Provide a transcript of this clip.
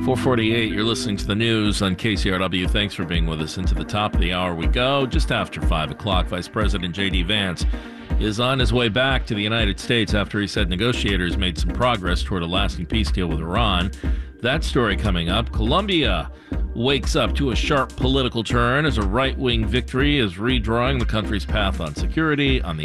448, you're listening to the news on KCRW. Thanks for being with us. Into the top of the hour we go. Just after 5 o'clock, Vice President J.D. Vance is on his way back to the United States after he said negotiators made some progress toward a lasting peace deal with Iran. That story coming up. Colombia wakes up to a sharp political turn as a right-wing victory is redrawing the country's path on security. On the